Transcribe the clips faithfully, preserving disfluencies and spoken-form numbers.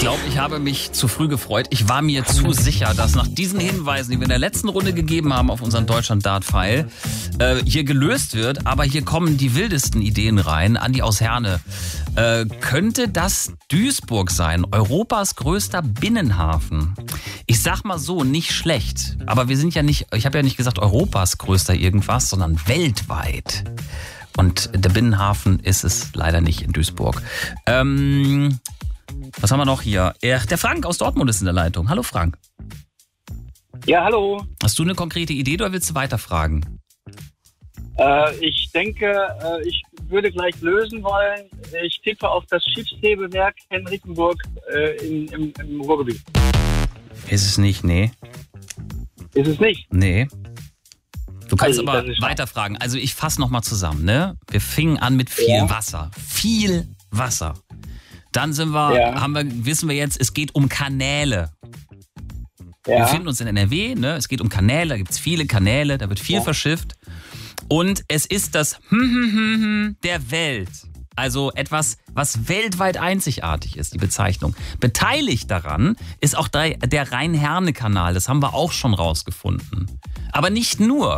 glaube, ich habe mich zu früh gefreut. Ich war mir zu sicher, dass nach diesen Hinweisen, die wir in der letzten Runde gegeben haben auf unseren Deutschland-Dart-File, äh, hier gelöst wird. Aber hier kommen die wildesten Ideen rein. Andi aus Herne. Äh, könnte das Duisburg sein? Europas größter Binnenhafen. Ich sag mal so, nicht schlecht. Aber wir sind ja nicht, ich habe ja nicht gesagt Europas größter irgendwas, sondern weltweit. Und der Binnenhafen ist es leider nicht in Duisburg. Ähm... Was haben wir noch hier? Der Frank aus Dortmund ist in der Leitung. Hallo Frank. Ja, hallo. Hast du eine konkrete Idee oder willst du weiterfragen? Äh, ich denke, äh, ich würde gleich lösen wollen. Ich tippe auf das Schiffshebewerk Henrickenburg äh, in, im, im Ruhrgebiet. Ist es nicht, nee. Ist es nicht? Nee. Du kannst Also, aber weiterfragen. Also ich fasse nochmal zusammen, ne? Wir fingen an mit viel ja. Wasser. Viel Wasser. Dann sind wir, ja. haben wir, wissen wir jetzt, es geht um Kanäle. Ja. Wir befinden uns in N R W, ne? Es geht um Kanäle, da gibt es viele Kanäle, da wird viel ja. verschifft. Und es ist das der Welt. Also etwas, was weltweit einzigartig ist, die Bezeichnung. Beteiligt daran ist auch der Rhein-Herne-Kanal, das haben wir auch schon rausgefunden. Aber nicht nur.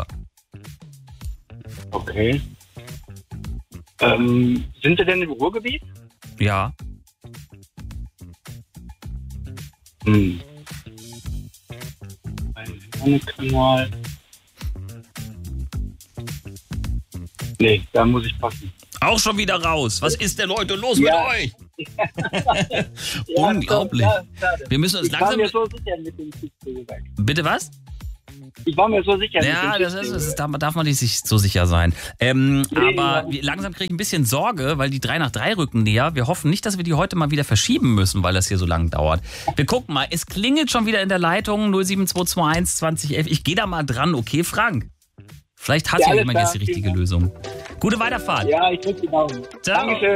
Okay. Ähm, sind wir denn im Ruhrgebiet? Ja. Hm. Ein Kanal. Nee, da muss ich passen. Auch schon wieder raus. Was ist denn heute los ja. mit euch? ja, Unglaublich. Ja, wir müssen uns ich langsam. war mir so sicher mit dem Schiffshebewerk. Bitte was? Ich war mir so sicher. Ja, das ist, das ist, da darf man nicht sich so sicher sein. Ähm, nee, aber ja. wir, langsam kriege ich ein bisschen Sorge, weil die drei nach drei rücken näher. Wir hoffen nicht, dass wir die heute mal wieder verschieben müssen, weil das hier so lang dauert. Wir gucken mal, es klingelt schon wieder in der Leitung null sieben zwei zwei eins zwanzig elf. Ich gehe da mal dran, okay, Frank? Vielleicht hat ja, ja jemand jetzt die richtige Lösung. Gute Weiterfahrt. Ja, ich drücke die Daumen. Ciao. Dankeschön.